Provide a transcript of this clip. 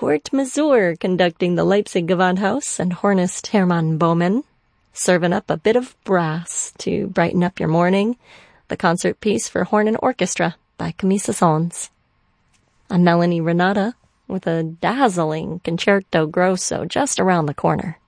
Kurt Masur conducting the Leipzig Gewandhaus and hornist Hermann Baumann, serving up a bit of brass to brighten up your morning, the concert piece for horn and orchestra by Camille Saint-Saëns. I'm Melanie Renata with a dazzling Concerto Grosso just around the corner.